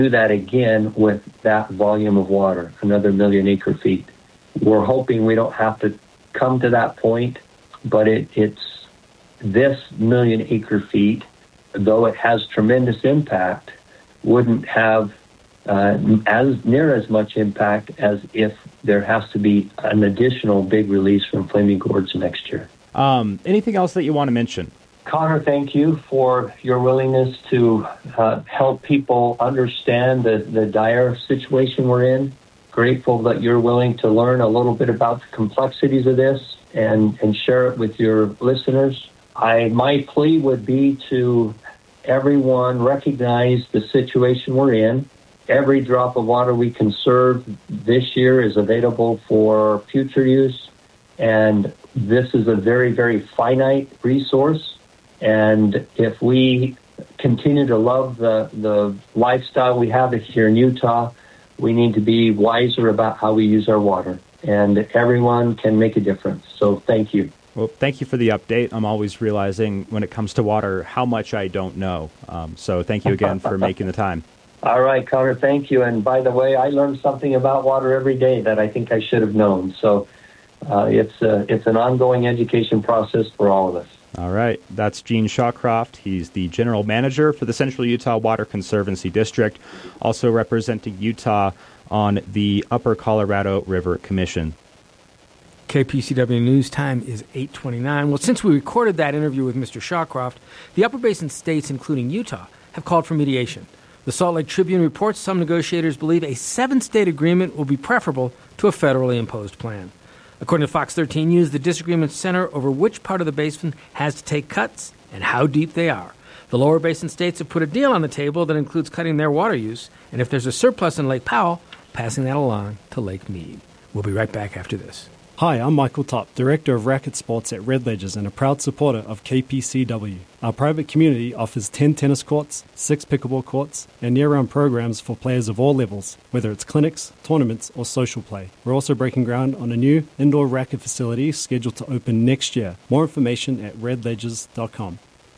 do that again with that volume of water, another 1 million acre feet. We're hoping we don't have to come to that point, but it's this 1 million acre feet, though it has tremendous impact, wouldn't have as much impact as if there has to be an additional big release from Flaming Gorge next year. Anything else that you want to mention? Connor, thank you for your willingness to help people understand the dire situation we're in. Grateful that you're willing to learn a little bit about the complexities of this and share it with your listeners. My plea would be to everyone recognize the situation we're in. Every drop of water we conserve this year is available for future use, and this is a very, very finite resource. And if we continue to love the lifestyle we have here in Utah, we need to be wiser about how we use our water. And everyone can make a difference. So thank you. Well, thank you for the update. I'm always realizing when it comes to water how much I don't know. So thank you again for making the time. All right, Connor, thank you. And by the way, I learn something about water every day that I think I should have known. So it's an ongoing education process for all of us. All right. That's Gene Shawcroft. He's the general manager for the Central Utah Water Conservancy District, also representing Utah on the Upper Colorado River Commission. KPCW News Time is 8:29. Well, since we recorded that interview with Mr. Shawcroft, the Upper Basin states, including Utah, have called for mediation. The Salt Lake Tribune reports some negotiators believe a 7-state agreement will be preferable to a federally imposed plan. According to Fox 13 News, the disagreements center over which part of the basin has to take cuts and how deep they are. The lower basin states have put a deal on the table that includes cutting their water use, and if there's a surplus in Lake Powell, passing that along to Lake Mead. We'll be right back after this. Hi, I'm Michael Topp, Director of Racket Sports at Red Ledgers and a proud supporter of KPCW. Our private community offers 10 tennis courts, 6 pickleball courts, and year-round programs for players of all levels, whether it's clinics, tournaments, or social play. We're also breaking ground on a new indoor racket facility scheduled to open next year. More information at redledgers.com.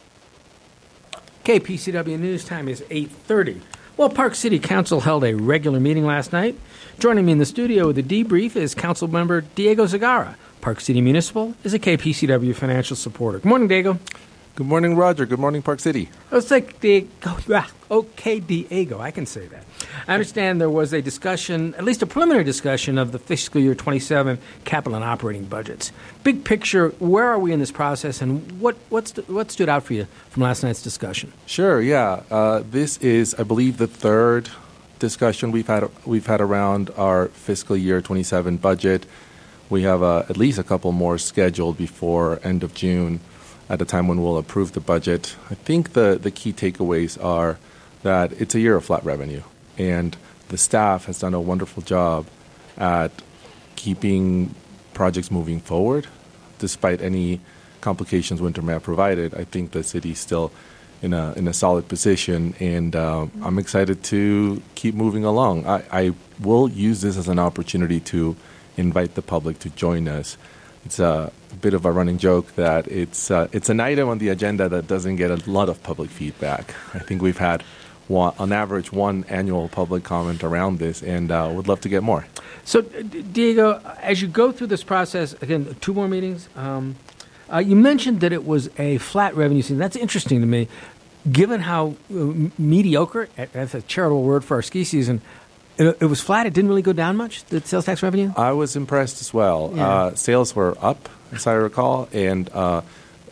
KPCW News Time is 8:30. Well, Park City Council held a regular meeting last night. Joining me in the studio with a debrief is Council Member Diego Zagara. Park City Municipal is a KPCW financial supporter. Good morning, Diego. Good morning, Roger. Good morning, Park City. Let's take Diego. Okay, Diego. I can say that. I understand there was a discussion, at least a preliminary discussion, of the fiscal year 27 capital and operating budgets. Big picture, where are we in this process, and what stood out for you from last night's discussion? Sure. Yeah. This is, I believe, the third discussion we've had around our fiscal year 27 budget. We have at least a couple more scheduled before end of June, at the time when we'll approve the budget. I think the key takeaways are that it's a year of flat revenue, and the staff has done a wonderful job at keeping projects moving forward. Despite any complications winter may have provided, I think the city's still in a solid position, and I'm excited to keep moving along. I will use this as an opportunity to invite the public to join us. It's a bit of a running joke that it's an item on the agenda that doesn't get a lot of public feedback. I think we've had, on average, one annual public comment around this, and would love to get more. So, Diego, as you go through this process, again, 2 more meetings, you mentioned that it was a flat revenue season. That's interesting to me, given how mediocre, that's a charitable word for our ski season, it was flat. It didn't really go down much, the sales tax revenue? I was impressed as well. Yeah. Sales were up, as I recall, and our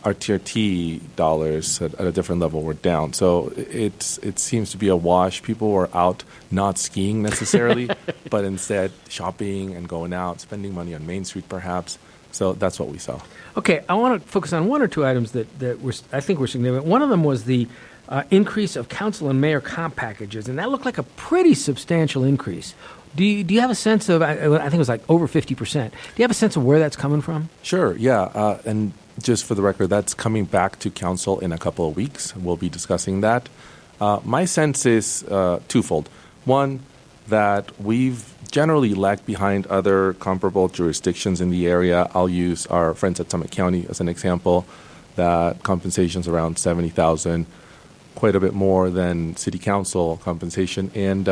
TRT dollars at a different level were down. So it seems to be a wash. People were out not skiing necessarily, but instead shopping and going out, spending money on Main Street perhaps. So that's what we saw. Okay, I want to focus on 1 or 2 items that I think were significant. One of them was the increase of council and mayor comp packages, and that looked like a pretty substantial increase. Do you have a sense of, I think it was like over 50%. Do you have a sense of where that's coming from? Sure, yeah. And just for the record, that's coming back to council in a couple of weeks. We'll be discussing that. My sense is twofold. One, that we've generally lagged behind other comparable jurisdictions in the area. I'll use our friends at Summit County as an example, that compensation's around $70,000. quite a bit more than city council compensation, and